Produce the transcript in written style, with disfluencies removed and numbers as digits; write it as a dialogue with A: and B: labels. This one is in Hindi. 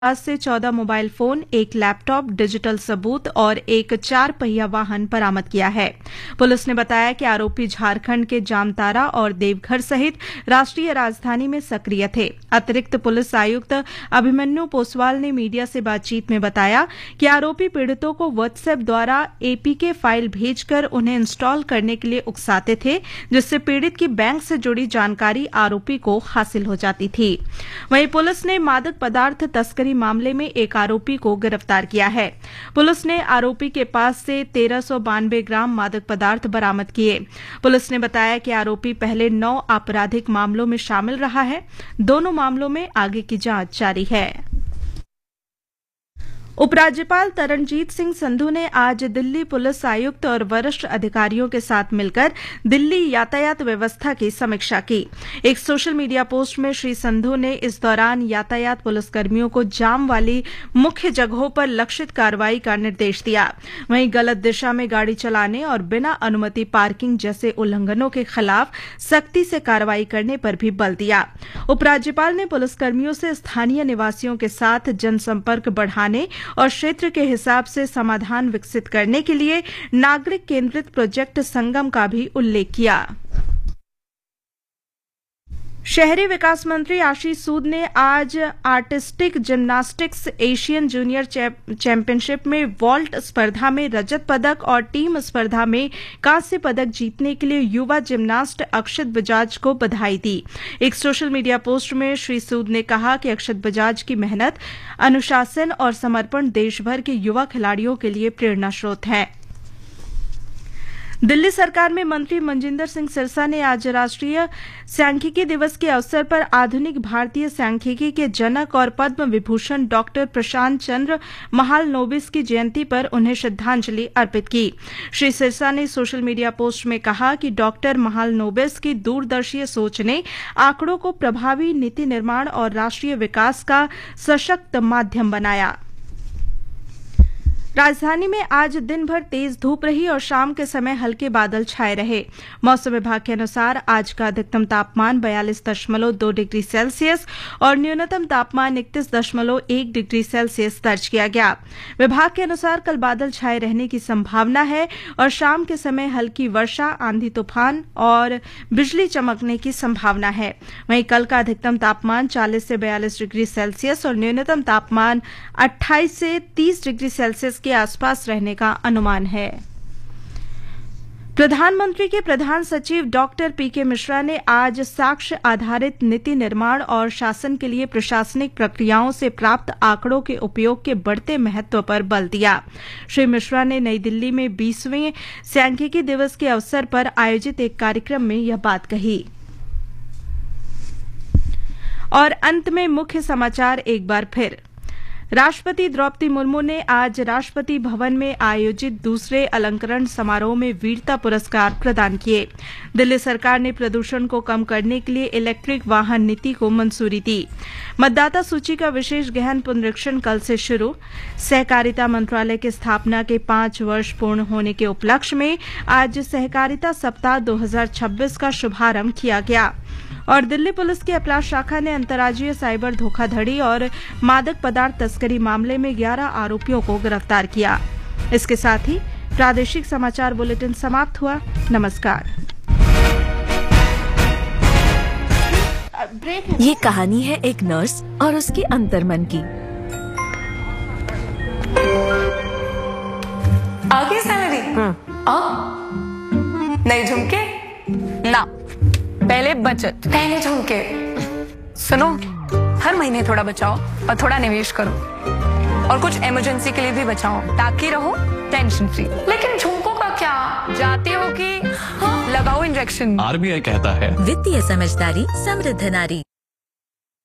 A: पास से 14 मोबाइल फोन, एक लैपटॉप, डिजिटल सबूत और एक 4 पहिया वाहन बरामद किया है। पुलिस ने बताया कि आरोपी झारखंड के जामताड़ा और देवघर सहित राष्ट्रीय राजधानी में सक्रिय थे। अतिरिक्त पुलिस आयुक्त अभिमन्यु पोसवाल ने मीडिया से बातचीत में बताया कि आरोपी पीड़ितों को व्हाट्सएप द्वारा एपीके फाइल भेजकर उन्हें इंस्टॉल करने के लिए उकसाते थे, जिससे पीड़ित की बैंक से जुड़ी जानकारी आरोपी को हासिल हो जाती थी। वहीं पुलिस ने मादक पदार्थ तस्करी मामले में एक आरोपी को गिरफ्तार किया है। पुलिस ने आरोपी के पास से 1392 ग्राम मादक पदार्थ बरामद किए। पुलिस ने बताया कि आरोपी पहले 9 आपराधिक मामलों में शामिल रहा है। दोनों मामलों में आगे की जांच जारी है। उपराज्यपाल तरनजीत सिंह संधू ने आज दिल्ली पुलिस आयुक्त और वरिष्ठ अधिकारियों के साथ मिलकर दिल्ली यातायात व्यवस्था की समीक्षा की। एक सोशल मीडिया पोस्ट में श्री संधू ने इस दौरान यातायात पुलिसकर्मियों को जाम वाली मुख्य जगहों पर लक्षित कार्रवाई का निर्देश दिया। वहीं गलत दिशा में गाड़ी चलाने और बिना अनुमति पार्किंग जैसे उल्लंघनों के खिलाफ सख्ती से कार्रवाई करने पर भी बल दिया। उपराज्यपाल ने पुलिसकर्मियों से स्थानीय निवासियों के साथ जनसंपर्क बढ़ाने और क्षेत्र के हिसाब से समाधान विकसित करने के लिए नागरिक केंद्रित प्रोजेक्ट संगम का भी उल्लेख किया। शहरी विकास मंत्री आशीष सूद ने आज artistic gymnastics Asian junior championship में वॉल्ट स्पर्धा में रजत पदक और टीम स्पर्धा में कांस्य पदक जीतने के लिए युवा जिम्नास्ट अक्षत बजाज को बधाई दी। एक सोशल मीडिया पोस्ट में श्री सूद ने कहा कि अक्षत बजाज की मेहनत, अनुशासन और समर्पण देश भर के युवा खिलाड़ियों के लिए प्रेरणा स्रोत है। दिल्ली सरकार में मंत्री मनजिंदर सिंह सिरसा ने आज राष्ट्रीय सांख्यिकी दिवस के अवसर पर आधुनिक भारतीय सांख्यिकी के जनक और पद्म विभूषण डॉक्टर प्रशांत चंद्र महालनोबिस की जयंती पर उन्हें श्रद्धांजलि अर्पित की। श्री सिरसा ने सोशल मीडिया पोस्ट में कहा कि डॉक्टर महालनोबिस की दूरदर्शी सोच ने आंकड़ों को प्रभावी नीति निर्माण और राष्ट्रीय विकास का सशक्त माध्यम बनाया। राजधानी में आज दिन भर तेज धूप रही और शाम के समय हल्के बादल छाए रहे। मौसम विभाग के अनुसार आज का अधिकतम तापमान 42.2 डिग्री सेल्सियस और न्यूनतम तापमान 31.1 डिग्री सेल्सियस दर्ज किया गया। विभाग के अनुसार कल बादल छाए रहने की संभावना है और शाम के समय हल्की वर्षा, आंधी तूफान और बिजली चमकने की संभावना है। वहीं कल का अधिकतम तापमान 40 से 42 डिग्री सेल्सियस और न्यूनतम तापमान 28 से 30 डिग्री सेल्सियस के आसपास रहने का अनुमान है। प्रधानमंत्री के प्रधान सचिव डॉक्टर पीके मिश्रा ने आज साक्ष्य आधारित नीति निर्माण और शासन के लिए प्रशासनिक प्रक्रियाओं से प्राप्त आंकड़ों के उपयोग के बढ़ते महत्व पर बल दिया। श्री मिश्रा ने नई दिल्ली में 20वें सांख्यिकी दिवस के अवसर पर आयोजित एक कार्यक्रम में यह बात कही। और अंत में मुख्य समाचार एक बार फिर। राष्ट्रपति द्रौपदी मुर्मू ने आज राष्ट्रपति भवन में आयोजित दूसरे अलंकरण समारोह में वीरता पुरस्कार प्रदान किए। दिल्ली सरकार ने प्रदूषण को कम करने के लिए इलेक्ट्रिक वाहन नीति को मंजूरी दी। मतदाता सूची का विशेष गहन पुनरीक्षण कल से शुरू। सहकारिता मंत्रालय की स्थापना के 5 वर्ष पूर्ण होने के उपलक्ष्य में आज सहकारिता सप्ताह 2026 का शुभारंभ किया गया। और दिल्ली पुलिस की अपराध शाखा ने अंतर्राज्यीय साइबर धोखाधड़ी और मादक पदार्थ तस्करी मामले में 11 आरोपियों को गिरफ्तार किया। इसके साथ ही प्रादेशिक समाचार बुलेटिन समाप्त हुआ। नमस्कार।
B: ये कहानी है एक नर्स और उसके अंतर्मन की।
C: आगे सैलरी नहीं झुमके ना, पहले बचत, पहले झुमके। सुनो, हर महीने थोड़ा बचाओ और थोड़ा निवेश करो और कुछ इमरजेंसी के लिए भी बचाओ ताकि रहो टेंशन फ्री। लेकिन झुमकों का क्या, जाते हो कि लगाओ इंजेक्शन।
D: आरबीआई कहता है
B: वित्तीय समझदारी समृद्ध नारी।